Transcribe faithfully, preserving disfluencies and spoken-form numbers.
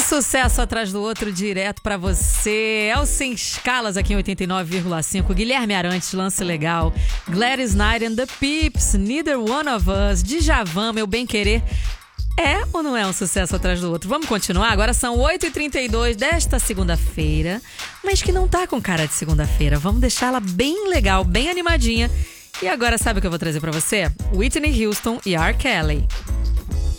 sucesso atrás do outro direto pra você. É o Sem Escalas aqui em oitenta e nove vírgula cinco. Guilherme Arantes, Lance Legal. Gladys Knight and the Pips, Neither One of Us. Djavan, Meu Bem Querer. É ou não é um sucesso atrás do outro? Vamos continuar? Agora são oito e trinta e dois desta segunda-feira, mas que não tá com cara de segunda-feira. Vamos deixá-la bem legal, bem animadinha. E agora sabe o que eu vou trazer pra você? Whitney Houston e R. Kelly.